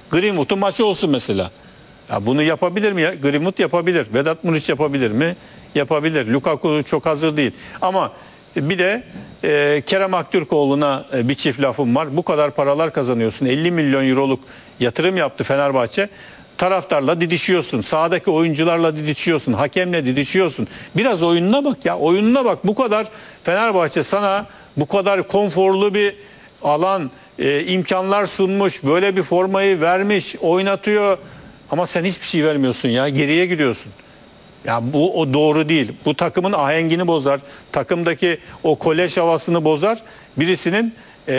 Greenwood'un maçı olsun mesela. Ya bunu yapabilir mi ya? Greenwood yapabilir. Vedat Muriç yapabilir mi? Yapabilir. Lukaku çok hazır değil. Ama bir de Kerem Aktürkoğlu'na bir çift lafım var. Bu kadar paralar kazanıyorsun. 50 milyon euroluk yatırım yaptı Fenerbahçe. Taraftarla didişiyorsun. Sahadaki oyuncularla didişiyorsun. Hakemle didişiyorsun. Biraz oyununa bak ya. Oyununa bak. Bu kadar Fenerbahçe sana bu kadar konforlu bir alan, imkanlar sunmuş. Böyle bir formayı vermiş, oynatıyor. Ama sen hiçbir şey vermiyorsun ya. Geriye gidiyorsun. Ya bu o doğru değil. Bu takımın ahengini bozar. Takımdaki o kolej havasını bozar. Birisinin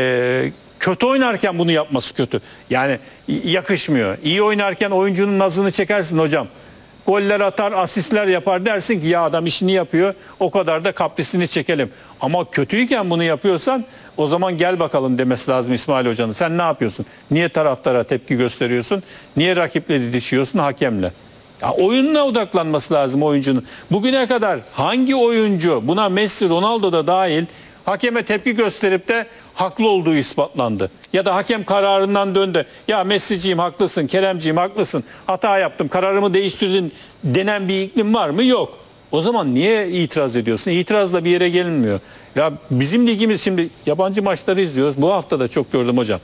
kötü oynarken bunu yapması kötü. Yani yakışmıyor. İyi oynarken oyuncunun nazını çekersin hocam. Goller atar, asistler yapar, dersin ki ya adam işini yapıyor. O kadar da kaprisini çekelim. Ama kötüyken bunu yapıyorsan o zaman gel bakalım demesi lazım İsmail Hoca'nın. Sen ne yapıyorsun? Niye taraftara tepki gösteriyorsun? Niye rakiple didişiyorsun, hakemle? Ya oyununa odaklanması lazım oyuncunun. Bugüne kadar hangi oyuncu, buna Messi, Ronaldo da dahil, hakeme tepki gösterip de haklı olduğu ispatlandı? Ya da hakem kararından döndü. Ya Messi'ciğim haklısın, Kerem'ciğim haklısın, hata yaptım, kararımı değiştirdin denen bir iklim var mı? Yok. O zaman niye itiraz ediyorsun? İtirazla bir yere gelinmiyor. Ya bizim ligimiz, şimdi yabancı maçları izliyoruz. Bu hafta da çok gördüm hocam.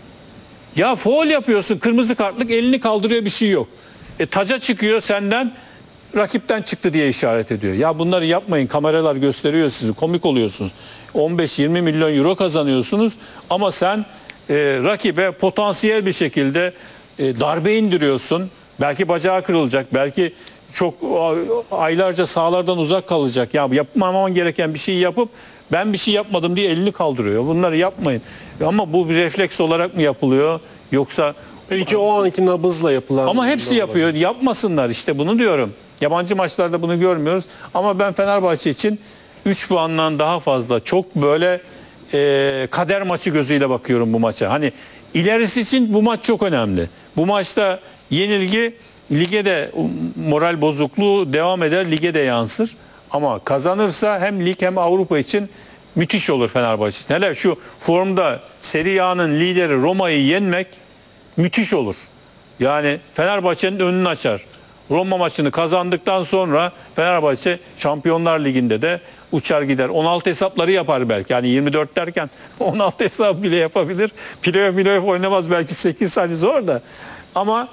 Ya faul yapıyorsun, kırmızı kartlık, elini kaldırıyor, bir şey yok. Taca çıkıyor senden, rakipten çıktı diye işaret ediyor. Ya bunları yapmayın, kameralar gösteriyor sizi, komik oluyorsunuz. 15-20 milyon euro kazanıyorsunuz ama sen rakibe potansiyel bir şekilde darbe indiriyorsun. Belki bacağı kırılacak, belki çok aylarca sahalardan uzak kalacak. Ya yapmaman gereken bir şeyi yapıp ben bir şey yapmadım diye elini kaldırıyor. Bunları yapmayın. Ama bu bir refleks olarak mı yapılıyor yoksa... Belki o anki nabızla yapılan... Ama hepsi yapıyor. Yapmasınlar, işte bunu diyorum. Yabancı maçlarda bunu görmüyoruz. Ama ben Fenerbahçe için 3 puandan daha fazla, çok böyle kader maçı gözüyle bakıyorum bu maça. Hani ilerisi için bu maç çok önemli. Bu maçta yenilgi lige de moral bozukluğu devam eder, lige de yansır. Ama kazanırsa hem lig hem Avrupa için müthiş olur Fenerbahçe için. Hele şu formda Serie A'nın lideri Roma'yı yenmek müthiş olur. Yani Fenerbahçe'nin önünü açar. Roma maçını kazandıktan sonra Fenerbahçe Şampiyonlar Ligi'nde de uçar gider. 16 hesapları yapar belki. Yani 24 derken 16 hesap bile yapabilir. Playoff oynamaz belki, 8 saniye zor da. Ama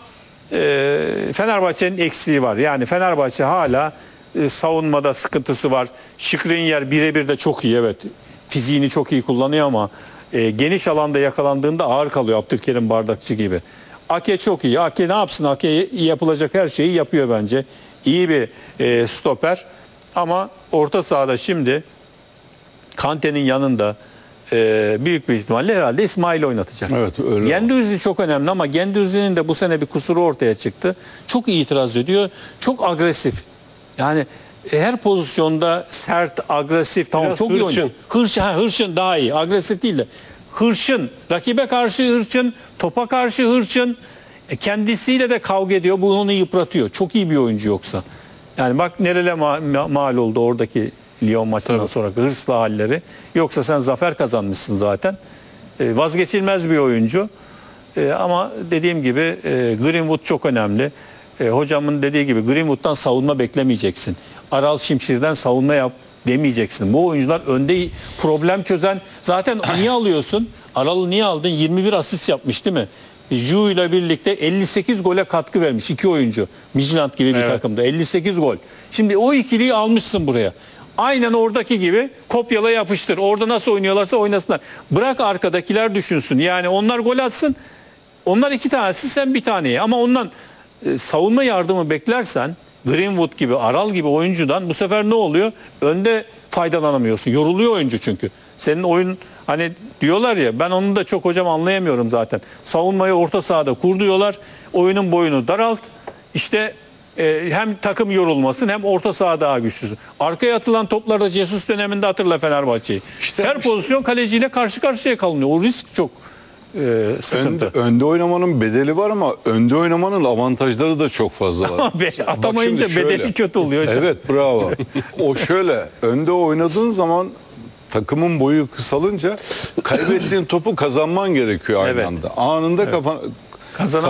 Fenerbahçe'nin eksiği var. Yani Fenerbahçe hala savunmada sıkıntısı var. Skriniar birebir de çok iyi, evet. Fiziğini çok iyi kullanıyor ama geniş alanda yakalandığında ağır kalıyor, Abdülkerim Bardakçı gibi. Ake çok iyi. Ake ne yapsın? Ake yapılacak her şeyi yapıyor bence. İyi bir stoper. Ama orta sahada şimdi Kante'nin yanında büyük bir ihtimalle herhalde İsmail oynatacak. Evet, öyle. Gendouzi çok önemli ama Gendouzi'nin de bu sene bir kusuru ortaya çıktı. Çok iyi itiraz ediyor. Çok agresif. Yani her pozisyonda sert, agresif, tamam, biraz çok iyi oynuyor. Hırçın daha iyi. Agresif değil de. Hırçın. Rakibe karşı hırçın, topa karşı hırçın. Kendisiyle de kavga ediyor. Bu onu yıpratıyor. Çok iyi bir oyuncu yoksa. Yani bak nereye mal oldu oradaki Lyon maçından sonra hırslı halleri. Yoksa sen zafer kazanmışsın zaten. Vazgeçilmez bir oyuncu. Ama dediğim gibi Greenwood çok önemli. Hocamın dediği gibi Greenwood'dan savunma beklemeyeceksin. Aral Şimşir'den savunma yap demeyeceksin. Bu oyuncular önde problem çözen. Zaten niye alıyorsun? Aral'ı niye aldın? 21 asist yapmış değil mi? Ju ile birlikte 58 gole katkı vermiş iki oyuncu. Midland gibi bir takımda 58 gol. Şimdi o ikiliyi almışsın buraya. Aynen oradaki gibi kopyala yapıştır. Orada nasıl oynuyorlarsa oynasınlar. Bırak arkadakiler düşünsün. Yani onlar gol atsın. Onlar 2 tanesi, sen 1 taneyi. Ama ondan savunma yardımı beklersen Greenwood gibi, Aral gibi oyuncudan bu sefer ne oluyor? Önde faydalanamıyorsun. Yoruluyor oyuncu çünkü. Senin oyun, hani diyorlar ya, ben onu da çok hocam anlayamıyorum zaten. Savunmayı orta sahada kur diyorlar. Oyunun boyunu daralt. İşte hem takım yorulmasın hem orta saha daha güçlüsün. Arkaya atılan toplarda Jesus döneminde hatırla Fenerbahçe'yi. Her pozisyon kaleciyle karşı karşıya kalınıyor. O risk çok sıkıntı. Önde oynamanın bedeli var ama önde oynamanın avantajları da çok fazla var. Ama atamayınca bedeli kötü oluyor hocam. Evet, bravo. O şöyle, önde oynadığın zaman takımın boyu kısalınca kaybettiğin topu kazanman gerekiyor aynı anda. Anında